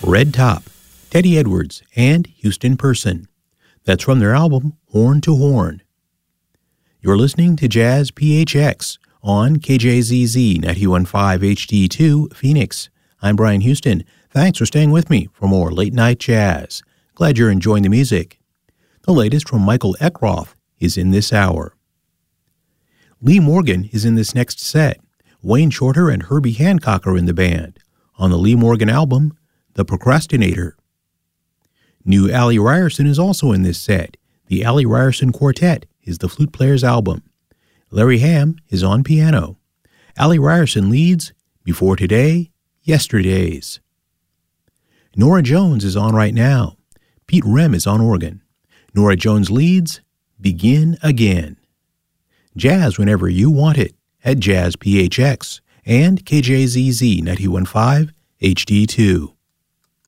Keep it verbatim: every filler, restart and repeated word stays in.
Red Top, Teddy Edwards, and Houston Person. That's from their album Horn to Horn. You're listening to Jazz P H X on K J Z Z ninety-one point five H D two Phoenix. I'm Brian Houston. Thanks for staying with me for more late night jazz. Glad you're enjoying the music. The latest from Michael Eckroth is in this hour. Lee Morgan is in this next set. Wayne Shorter and Herbie Hancock are in the band on the Lee Morgan album, The Procrastinator. New Allie Ryerson is also in this set. The Allie Ryerson Quartet is the flute player's album. Larry Hamm is on piano. Allie Ryerson leads Before Today, Yesterdays. Nora Jones is on right now. Pete Rem is on organ. Nora Jones leads Begin Again. Jazz whenever you want it at Jazz P H X and K J Z Z ninety-one point five H D two.